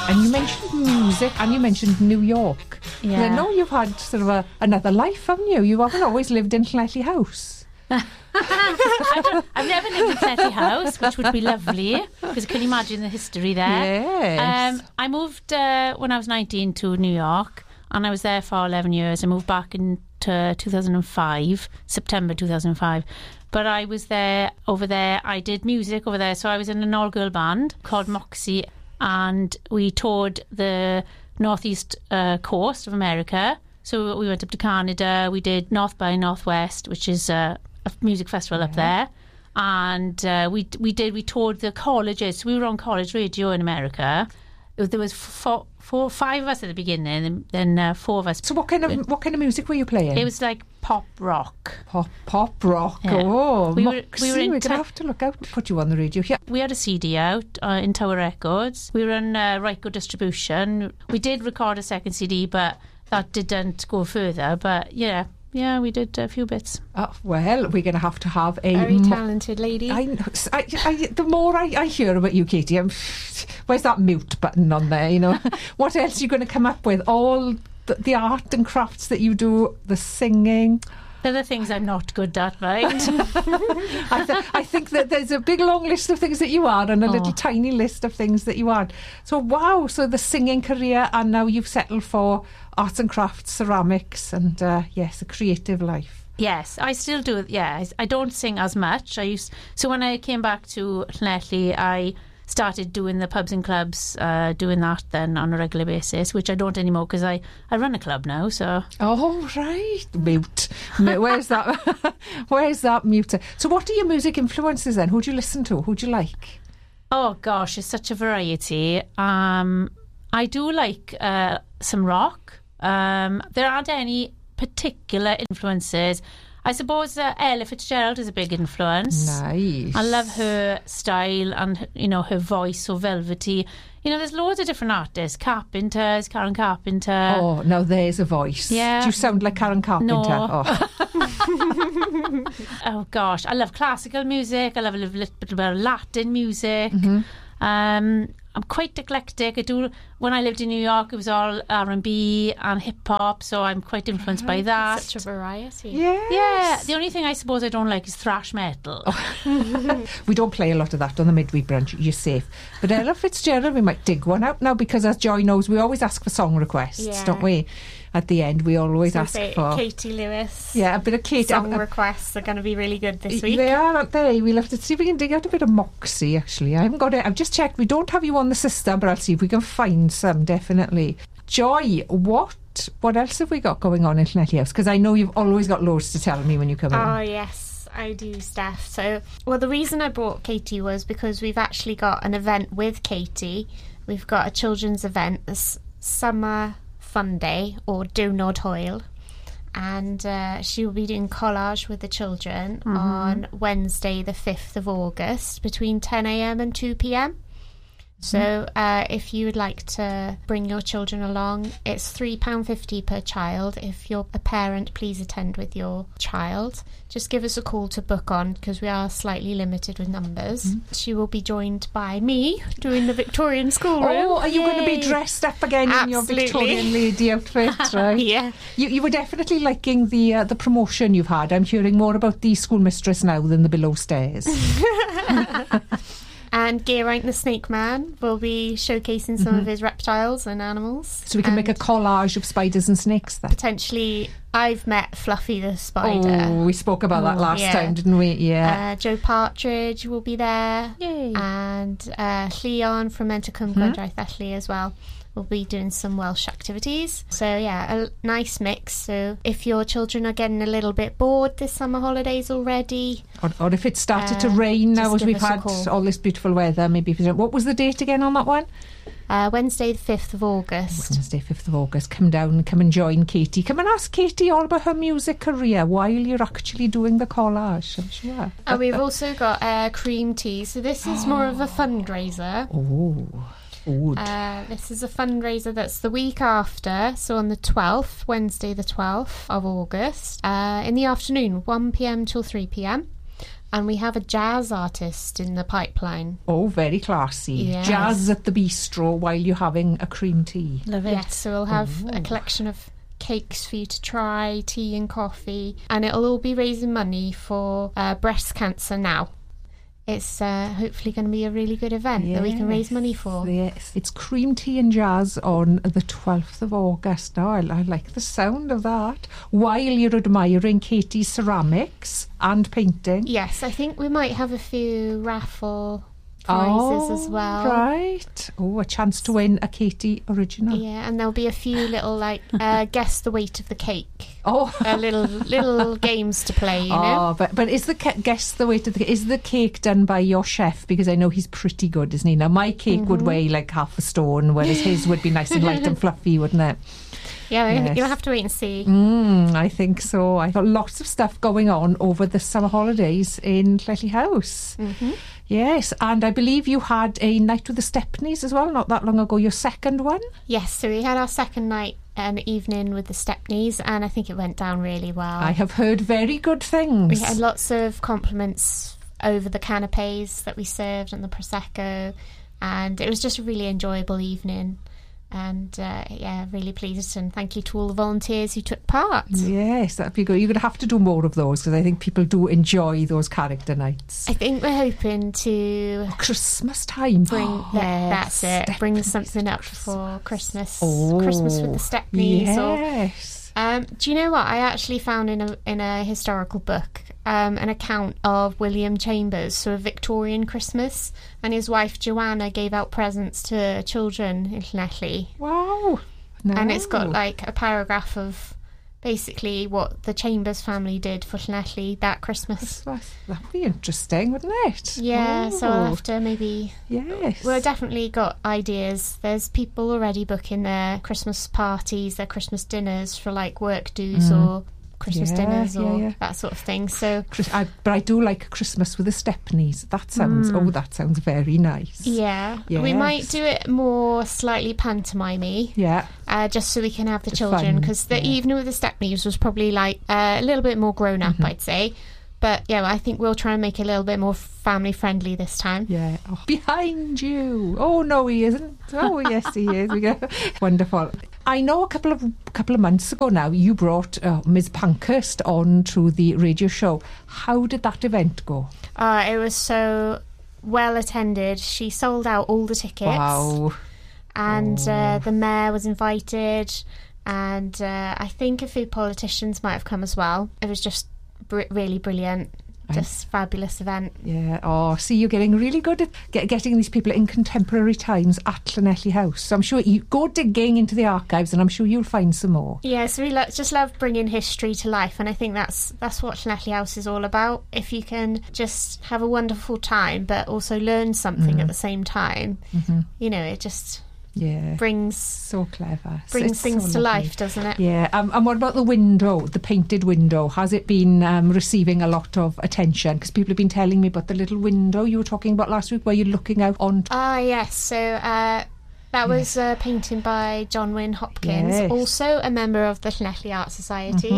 And you mentioned music and you mentioned New York. Yeah. I know you've had sort of another life, haven't you? You haven't always lived in Llanelli House. I've never lived in Llanelli House, which would be lovely, because I can imagine the history there. Yes. I moved when I was 19 to New York, and I was there for 11 years. I moved back into 2005, September 2005. But I was over there, I did music over there. So I was in an all-girl band called Moxie, and we toured the northeast coast of America. So we went up to Canada, we did North by Northwest, which is a music festival up there. And we toured the colleges. So we were on college radio in America. There was five of us at the beginning, and then four of us. So what kind of music were you playing? It was like pop rock. Pop rock. Yeah. Oh, we Moxie. were in We're going to have to look out to put you on the radio here. We had a CD out in Tower Records. We were on Ryco Distribution. We did record a second CD, but that didn't go further. But yeah, we did a few bits. Well, we're going to have a very talented lady. The more I hear about you, Katie, where's that mute button on there? You know, what else are you going to come up with? All the art and crafts that you do, the singing. They're the things I'm not good at, right? I think that there's a big long list of things that you are and a little tiny list of things that you aren't. So wow, so the singing career, and now you've settled for arts and crafts, ceramics, and yes, a creative life. Yes, I still do. Yeah, I don't sing as much. So when I came back to Llanelli, I started doing the pubs and clubs, doing that then on a regular basis, which I don't anymore because I run a club now. So right, mute. Where's that mute? So what are your music influences then? Who do you listen to? Who do you like? Oh gosh, it's such a variety. I do like some rock. There aren't any particular influences. I suppose Ella Fitzgerald is a big influence. Nice. I love her style and, her voice so velvety. There's loads of different artists. Karen Carpenter. Oh, now there's a voice. Yeah. Do you sound like Karen Carpenter? No. Oh. Oh gosh, I love classical music. I love a little bit of Latin music. Mm-hmm. I'm quite eclectic. When I lived in New York, it was all R&B and hip hop, so I'm quite influenced by that. Such a variety. Yes. Yeah. The only thing I suppose I don't like is thrash metal. We don't play a lot of that on the Midweek Brunch. You're safe. But Ella Fitzgerald, we might dig one out now, because as Joy knows, we always ask for song requests, don't we? At the end, we always ask for Katie Lewis. Yeah, a bit of Katie. Song requests are going to be really good this week. They are, aren't they? We'll have to see if we can dig out a bit of Moxie, actually. I haven't got it. I've just checked. We don't have you on the system, but I'll see if we can find some, definitely. Joy, what else have we got going on in Llanelli House? Because I know you've always got loads to tell me when you come in. Oh, yes, I do, Steph. So, the reason I brought Katie was because we've actually got an event with Katie. We've got a children's event, this summer fun day, or Diwrnod Hwyl, and she will be doing collage with the children on Wednesday the 5th of August between 10 a.m. and 2 p.m. So if you would like to bring your children along, it's £3.50 per child. If you're a parent, please attend with your child. Just give us a call to book on, because we are slightly limited with numbers. She will be joined by me doing the Victorian schoolroom. Oh, are you going to be dressed up again in your Victorian lady outfit? Right? Yeah. You were definitely liking the promotion you've had. I'm hearing more about the schoolmistress now than the below stairs. And Geraint the Snake Man will be showcasing some of his reptiles and animals. So we can make a collage of spiders and snakes then. Potentially, I've met Fluffy the spider. Oh, we spoke about that last time, didn't we? Yeah. Joe Partridge will be there. Yay. And Lleon from Menticum Gwendraeth Ellie as well. We'll be doing some Welsh activities. So yeah, a nice mix. So if your children are getting a little bit bored this summer holidays already, or if it started to rain now as we've had all this beautiful weather, maybe if you don't. What was the date again on that one? Wednesday the 5th of August. Wednesday 5th of August. Come down, come and join Katie. Come and ask Katie all about her music career while you're actually doing the collage, I'm sure. And we've also got cream tea. So this is more of a fundraiser. Oh. This is a fundraiser that's the week after, so on the 12th, Wednesday the 12th of August, in the afternoon, 1 p.m. till 3 p.m. And we have a jazz artist in the pipeline. Oh, very classy. Yes. Jazz at the bistro while you're having a cream tea. Love it. Yes, so we'll have a collection of cakes for you to try, tea and coffee, and it'll all be raising money for breast cancer now. It's hopefully going to be a really good event that we can raise money for. Yes, it's cream tea and jazz on the 12th of August. Now, I like the sound of that. While you're admiring Katie's ceramics and painting. Yes, I think we might have a few raffle prizes as well. Right. Oh, a chance to win a Katie original. Yeah, and there'll be a few little guess the weight of the cake. Oh, little games to play, you know. Oh, but is the guess the weight of is the cake done by your chef? Because I know he's pretty good, isn't he? Now my cake would weigh like half a stone, whereas his would be nice and light and fluffy, wouldn't it? Yeah, Yes. you'll have to wait and see. I think so. I got lots of stuff going on over the summer holidays in Cletley House. Yes, and I believe you had a night with the Stepneys as well, not that long ago, your second one. Yes, so we had our second night and evening with the Stepneys, and I think it went down really well. I have heard very good things. We had lots of compliments over the canapes that we served and the Prosecco, and it was just a really enjoyable evening. And really pleased, and thank you to all the volunteers who took part. Yes, that'd be good. You're going to have to do more of those because I think people do enjoy those character nights. I think we're hoping to Christmas time. that's it. Stepneys. Bring something up for Christmas. Oh, Christmas with the Stepneys. Yes. Do you know what I actually found in a historical book? An account of William Chambers, so a Victorian Christmas, and his wife Joanna gave out presents to children in Llanelli. Wow. No. And it's got like a paragraph of basically what the Chambers family did for Llanelli that Christmas. That'd be interesting, wouldn't it? Yeah, so I'll have to maybe... Yes. We've definitely got ideas. There's people already booking their Christmas parties, their Christmas dinners for like work dues or Christmas dinners or that sort of thing. So, but I do like Christmas with the Stepneys. That sounds that sounds very nice. Yeah, Yes. we might do it more slightly pantomime-y. Yeah. Just so we can have the children, because the evening with the Stepneys was probably like a little bit more grown up, I'd say. But yeah, I think we'll try and make it a little bit more family friendly this time. Yeah. Oh, behind you. Oh no, he isn't. Oh yes, he is. We go. Wonderful. I know a couple of months ago now you brought Ms. Pankhurst on to the radio show. How did that event go? It was so well attended. She sold out all the tickets. Wow. And the mayor was invited, and I think a few politicians might have come as well. It was just really brilliant. Just fabulous event. Yeah. Oh, see, you're getting really good at getting these people in contemporary times at Llanelli House. So I'm sure you go digging into the archives, and I'm sure you'll find some more. Yeah, so we just love bringing history to life, and I think that's what Llanelli House is all about. If you can just have a wonderful time, but also learn something at the same time, you know, it just brings so clever, brings things to life, doesn't it? Yeah. And what about the window, the painted window? Has it been receiving a lot of attention? Because people have been telling me about the little window you were talking about last week, where you're looking out on. Yes. So that was a painting by John Wynne Hopkins, also a member of the Llanelli Art Society,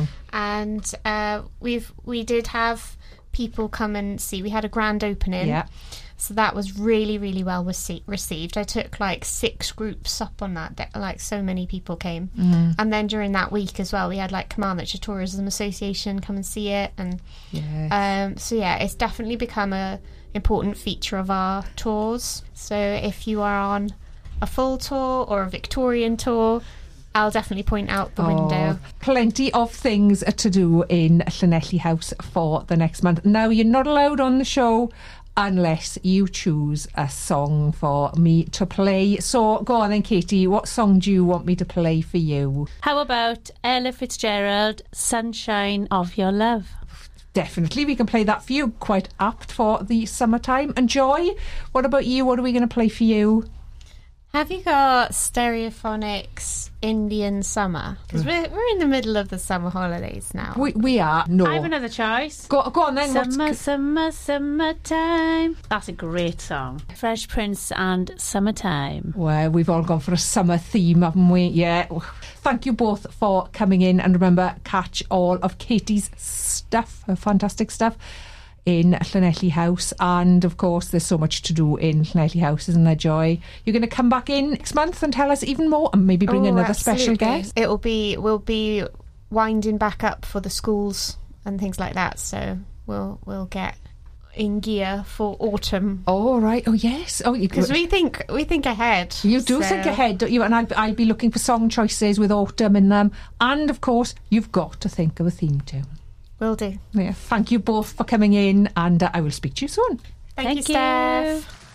and we did have people come and see. We had a grand opening. Yeah. So that was really, really well received. I took like 6 groups up on that day, like so many people came. And then during that week as well, we had like Carmarthenshire Tourism Association come and see it. And so yeah, it's definitely become a important feature of our tours. So if you are on a full tour or a Victorian tour, I'll definitely point out the window. Plenty of things to do in Llanelli House for the next month. Now, you're not allowed on the show unless you choose a song for me to play. So go on then, Katie, what song do you want me to play for you? How about Ella Fitzgerald, Sunshine of Your Love? Definitely, we can play that for you. Quite apt for the summertime. And Joy, what about you? What are we going to play for you? Have you got Stereophonics Indian Summer? Because we're in the middle of the summer holidays now. We are. No. I have another choice. Go on then. Summertime. That's a great song. Fresh Prince and Summertime. Well, we've all gone for a summer theme, haven't we? Yeah. Thank you both for coming in. And remember, catch all of Katie's stuff, her fantastic stuff, in Llanelli House, and of course there's so much to do in Llanelli House, isn't there, Joy? You're going to come back in next month and tell us even more, and maybe bring another special guest. We'll be winding back up for the schools and things like that, so we'll get in gear for autumn. Oh right, oh yes, oh because we think ahead. You do think ahead, don't you? And I'll be looking for song choices with autumn in them, and of course you've got to think of a theme tune. Will do. Yeah, thank you both for coming in, and I will speak to you soon. Thank you, Steph.